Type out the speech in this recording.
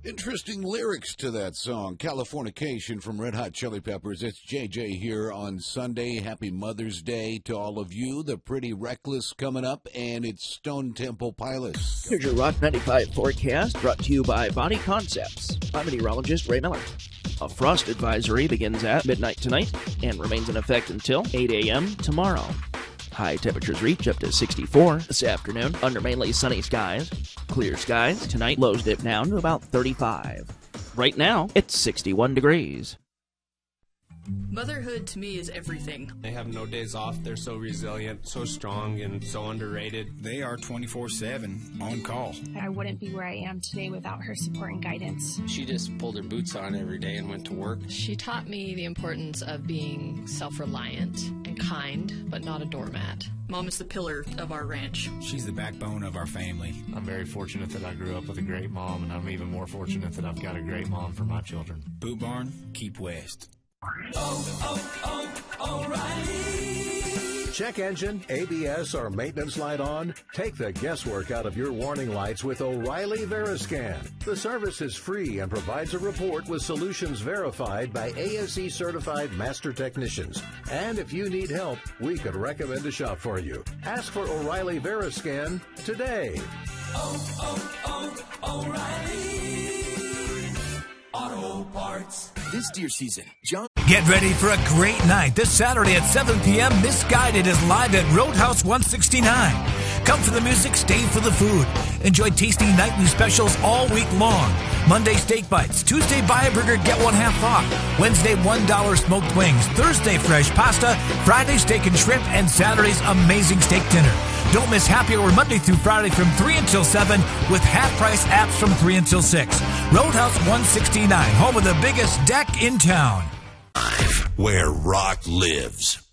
Interesting lyrics to that song, Californication from Red Hot Chili Peppers. It's JJ here on Sunday. Happy Mother's Day to all of you. The Pretty Reckless coming up, and it's Stone Temple Pilots. Here's your Rock 95 forecast, brought to you by Body Concepts. I'm meteorologist Ray Miller. A frost advisory begins at midnight tonight and remains in effect until 8 a.m. tomorrow. High temperatures reach up to 64 this afternoon under mainly sunny skies. Clear skies tonight, lows dip down to about 35. Right now, it's 61 degrees. Motherhood to me is everything. They have no days off. They're so resilient, so strong, and so underrated. They are 24/7 on call. I wouldn't be where I am today without her support and guidance. She just pulled her boots on every day and went to work. She taught me the importance of being self-reliant and kind, but not a doormat. Mom is the pillar of our ranch. She's the backbone of our family. I'm very fortunate that I grew up with a great mom, and I'm even more fortunate that I've got a great mom for my children. Boot Barn, keep west. O'Reilly. Check engine, ABS, or maintenance light on? Take the guesswork out of your warning lights with O'Reilly Veriscan. The service is free and provides a report with solutions verified by ASE certified master technicians. And if you need help, we could recommend a shop for you. Ask for O'Reilly Veriscan today. O'Reilly Auto Parts. This deer season, John. Get ready for a great night this Saturday at 7 p.m. Misguided is live at Roadhouse 169. Come for the music, stay for the food. Enjoy tasty nightly specials all week long. Monday, steak bites. Tuesday, buy a burger, get one half off. Wednesday, $1 smoked wings. Thursday, fresh pasta. Friday, steak and shrimp. And Saturday's amazing steak dinner. Don't miss happy hour Monday through Friday from 3 until 7 with half-price apps from 3 until 6. Roadhouse 169, home of the biggest deck in town. Where rock lives.